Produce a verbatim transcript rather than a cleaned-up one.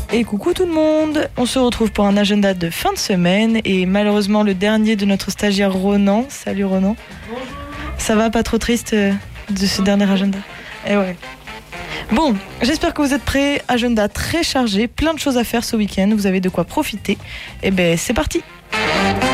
Et coucou tout le monde, on se retrouve pour un agenda de fin de semaine et malheureusement le dernier de notre stagiaire Ronan. Salut Ronan. Bonjour. Ça va, pas trop triste euh, de ce dernier agenda? Eh ouais. Bon, j'espère que vous êtes prêts. Agenda très chargé, plein de choses à faire ce week-end, vous avez de quoi profiter. Et ben c'est parti.